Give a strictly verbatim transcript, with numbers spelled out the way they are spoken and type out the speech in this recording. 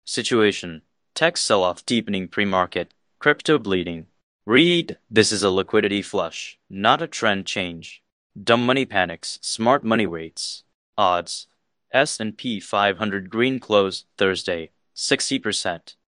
Situation. Tech sell-off deepening pre-market. Crypto bleeding. Read, this is a liquidity flush, not a trend change. Dumb money panics, smart money waits. Odds. S and P five hundred green closed Thursday, sixty percent.